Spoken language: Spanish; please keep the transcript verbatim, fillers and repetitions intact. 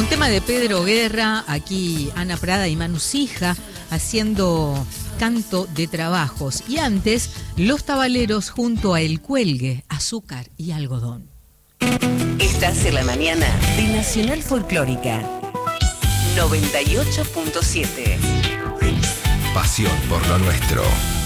Un tema de Pedro Guerra, aquí Ana Prada y Manu Sija haciendo Canto de Trabajos. Y antes, Los Tabaleros junto a El Cuelgue, Azúcar y Algodón. Estás en la mañana de Nacional Folclórica noventa y ocho punto siete. Pasión por lo nuestro.